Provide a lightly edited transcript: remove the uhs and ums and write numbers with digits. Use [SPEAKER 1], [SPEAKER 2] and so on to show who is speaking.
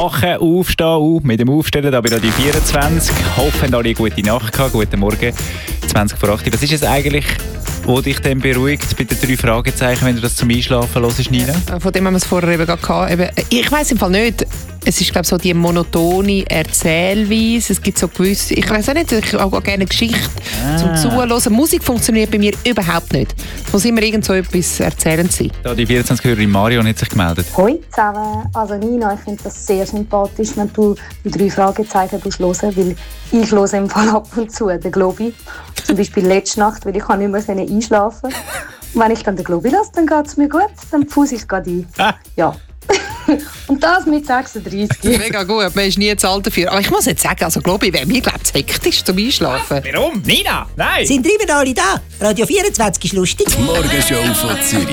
[SPEAKER 1] Wachen, Aufstehen, mit dem Aufstellen da bei Radio 24. Hoffen, alle eine gute Nacht gehabt. Guten Morgen, 20 vor 8. Was ist es eigentlich, was dich dann beruhigt bei den 3 Fragezeichen, wenn du das zum Einschlafen hörst, Nina?
[SPEAKER 2] Von dem haben wir es vorher eben gehabt. Ich weiss im Fall nicht. Es ist, glaube ich, so die monotone Erzählweise. Es gibt so gewisse... Ich weiss auch nicht, ich habe auch gerne Geschichte zum Zuhören. Musik funktioniert bei mir überhaupt nicht. Es muss immer irgend so etwas erzählend sein.
[SPEAKER 1] Da die 24-Hörerin Marion hat sich gemeldet.
[SPEAKER 3] Hoi zusammen. Also Nina, ich finde das sehr sympathisch, wenn du die 3 Fragezeichen hören, weil ich höre im Fall ab und zu den Globi. Zum Beispiel letzte Nacht, weil ich nicht mehr einschlafen konnte. Und wenn ich dann den Globi lasse, dann geht es mir gut. Dann pfusse ich gerade ein. Ja. Und das mit 36.
[SPEAKER 2] Mega gut, man ist nie zu alt dafür. Aber ich muss jetzt sagen, also glaube ich, wäre mir hektisch zum Einschlafen.
[SPEAKER 1] Warum? Nina? Nein!
[SPEAKER 4] Sind immer alle da? Radio 24 ist lustig.
[SPEAKER 5] Die Morgenshow von Zürich.